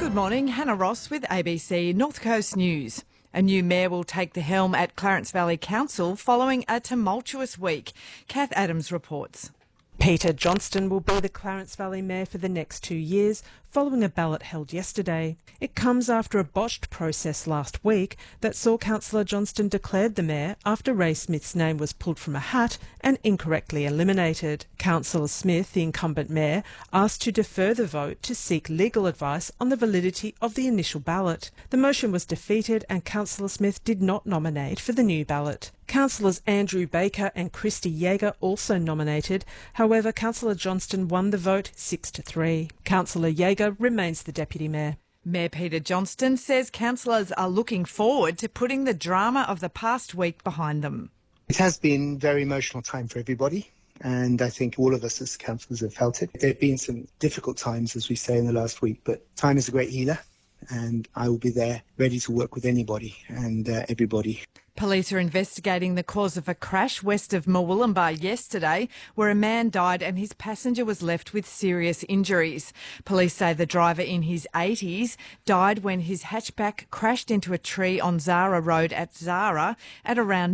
Good morning, Hannah Ross with ABC North Coast News. A new mayor will take the helm at Clarence Valley Council following a tumultuous week. Kath Adams reports. Peter Johnston will be the Clarence Valley Mayor for the next 2 years, following a ballot held yesterday. It comes after a botched process last week that saw Councillor Johnston declared the Mayor after Ray Smith's name was pulled from a hat and incorrectly eliminated. Councillor Smith, the incumbent Mayor, asked to defer the vote to seek legal advice on the validity of the initial ballot. The motion was defeated and Councillor Smith did not nominate for the new ballot. Councillors Andrew Baker and Christy Yeager also nominated. However, Councillor Johnston won the vote 6-3. Councillor Yeager remains the Deputy Mayor. Mayor Peter Johnston says councillors are looking forward to putting the drama of the past week behind them. It has been a very emotional time for everybody, and I think all of us as councillors have felt it. There have been some difficult times, as we say, in the last week, but time is a great healer, and I will be there ready to work with anybody and everybody. Police are investigating the cause of a crash west of Murwillumbah yesterday, where a man died and his passenger was left with serious injuries. Police say the driver in his 80s died when his hatchback crashed into a tree on Zara Road at Zara at around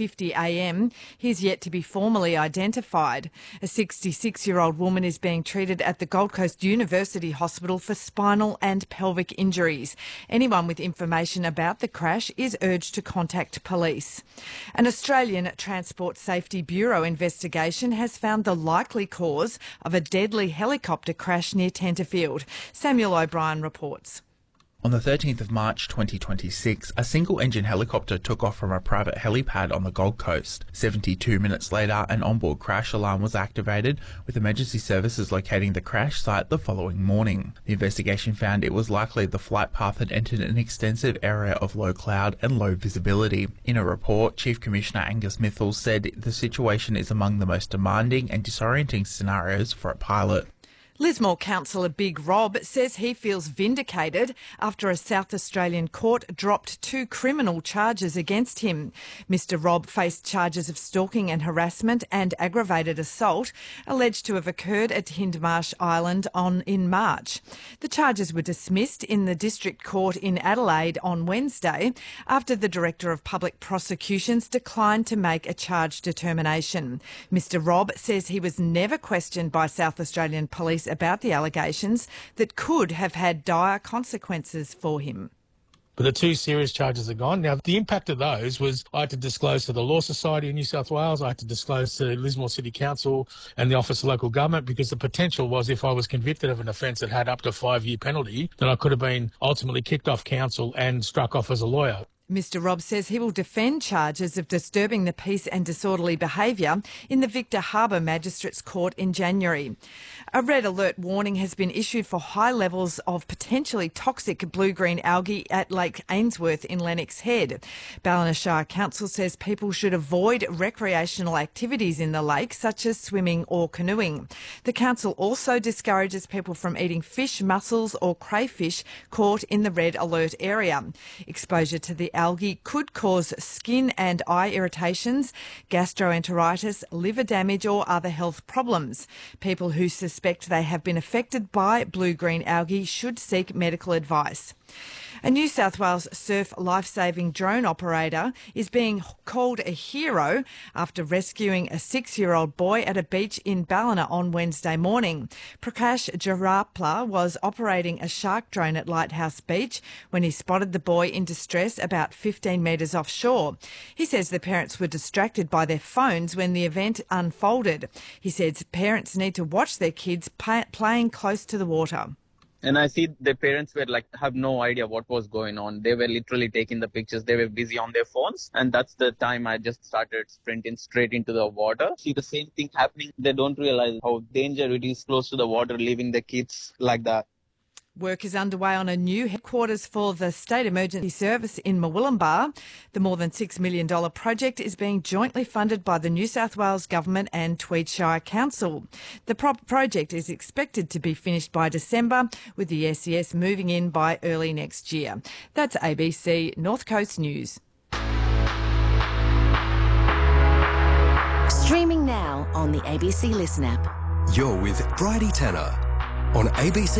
9:50am. He's yet to be formally identified. A 66-year-old woman is being treated at the Gold Coast University Hospital for spinal and pelvic injuries. Anyone with information about the crash is urged to contact police. An Australian Transport Safety Bureau investigation has found the likely cause of a deadly helicopter crash near Tenterfield. Samuel O'Brien reports. On the 13th of March 2026, a single-engine helicopter took off from a private helipad on the Gold Coast. 72 minutes later, an onboard crash alarm was activated, with emergency services locating the crash site the following morning. The investigation found it was likely the flight path had entered an extensive area of low cloud and low visibility. In a report, Chief Commissioner Angus Mithell said the situation is among the most demanding and disorienting scenarios for a pilot. Lismore councillor Big Rob says he feels vindicated after a South Australian court dropped 2 criminal charges against him. Mr Rob faced charges of stalking and harassment and aggravated assault alleged to have occurred at Hindmarsh Island in March. The charges were dismissed in the District Court in Adelaide on Wednesday after the Director of Public Prosecutions declined to make a charge determination. Mr Rob says he was never questioned by South Australian Police about the allegations that could have had dire consequences for him. But the 2 serious charges are gone. Now, the impact of those was I had to disclose to the Law Society of New South Wales, I had to disclose to Lismore City Council and the Office of Local Government, because the potential was if I was convicted of an offence that had up to 5-year penalty, then I could have been ultimately kicked off council and struck off as a lawyer. Mr Rob says he will defend charges of disturbing the peace and disorderly behaviour in the Victor Harbour Magistrates Court in January. A red alert warning has been issued for high levels of potentially toxic blue-green algae at Lake Ainsworth in Lennox Head. Ballina Shire Council says people should avoid recreational activities in the lake, such as swimming or canoeing. The council also discourages people from eating fish, mussels or crayfish caught in the red alert area. Exposure to the algae could cause skin and eye irritations, gastroenteritis, liver damage or other health problems. People who suspect they have been affected by blue-green algae should seek medical advice. A New South Wales surf life-saving drone operator is being called a hero after rescuing a 6-year-old boy at a beach in Ballina on Wednesday morning. Prakash Jarapla was operating a shark drone at Lighthouse Beach when he spotted the boy in distress about 15 metres offshore. He says the parents were distracted by their phones when the event unfolded. He says parents need to watch their kids playing close to the water. And I see the parents were have no idea what was going on. They were literally taking the pictures. They were busy on their phones. And that's the time I just started sprinting straight into the water. See the same thing happening. They don't realize how dangerous it is close to the water, leaving the kids like that. Work is underway on a new headquarters for the State Emergency Service in Murwillumbah. The more than $6 million project is being jointly funded by the New South Wales Government and Tweed Shire Council. The project is expected to be finished by December, with the SES moving in by early next year. That's ABC North Coast News. Streaming now on the ABC Listen app. You're with Bridie Tanner on ABC